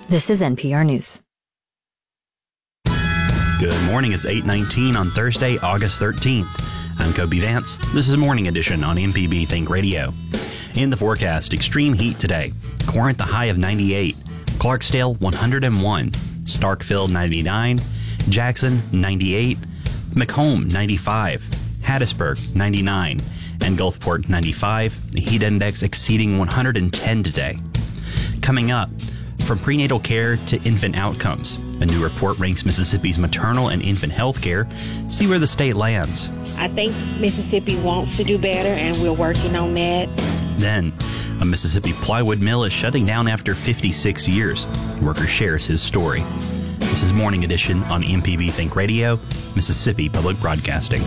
This is NPR News. Good morning. It's 8:19 on Thursday, August 13th. I'm Kobe Vance. This is Morning Edition on MPB Think Radio. In the forecast, extreme heat today. Corinth, the high of 98. Clarksdale, 101. Starkville, 99. Jackson, 98. Macomb, 95. Hattiesburg, 99. And Gulfport, 95. The heat index exceeding 110 today. Coming up, from prenatal care to infant outcomes, a new report ranks Mississippi's maternal and infant health care. See where the state lands. I think Mississippi wants to do better, and we're working on that. Then, a Mississippi plywood mill is shutting down after 56 years. A worker shares his story. This is Morning Edition on MPB Think Radio, Mississippi Public Broadcasting.